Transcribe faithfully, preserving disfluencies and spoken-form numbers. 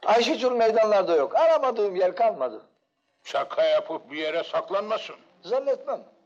Ayşecul meydanlarda yok. Aramadığım yer kalmadı. Şaka yapıp bir yere saklanmasın. Zannetmem.